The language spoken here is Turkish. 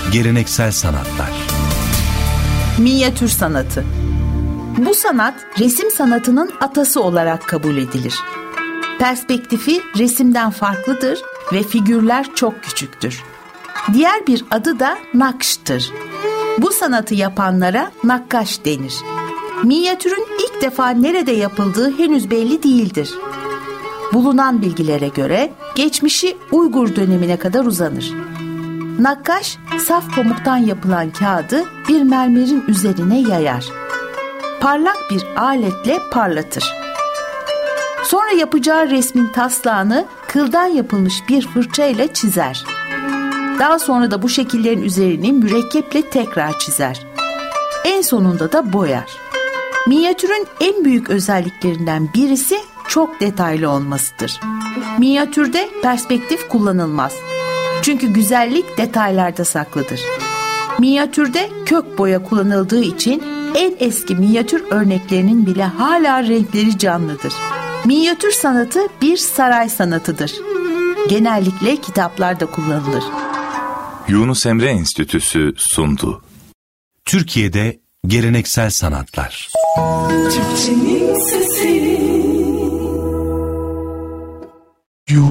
geleneksel sanatlar. Minyatür sanatı. Bu sanat resim sanatının atası olarak kabul edilir. Perspektifi resimden farklıdır ve figürler çok küçüktür. Diğer bir adı da nakştır. Bu sanatı yapanlara nakkaş denir. Minyatürün ilk defa nerede yapıldığı henüz belli değildir. Bulunan bilgilere göre geçmişi Uygur dönemine kadar uzanır. Nakkaş, saf pamuktan yapılan kağıdı bir mermerin üzerine yayar. Parlak bir aletle parlatır. Sonra yapacağı resmin taslağını kıldan yapılmış bir fırçayla çizer. Daha sonra da bu şekillerin üzerini mürekkeple tekrar çizer. En sonunda da boyar. Minyatürün en büyük özelliklerinden birisi çok detaylı olmasıdır. Minyatürde perspektif kullanılmaz. Çünkü güzellik detaylarda saklıdır. Minyatürde kök boya kullanıldığı için en eski minyatür örneklerinin bile hala renkleri canlıdır. Minyatür sanatı bir saray sanatıdır. Genellikle kitaplarda kullanılır. Yunus Emre Enstitüsü sundu. Türkiye'de geleneksel sanatlar. Türkçenin sesi.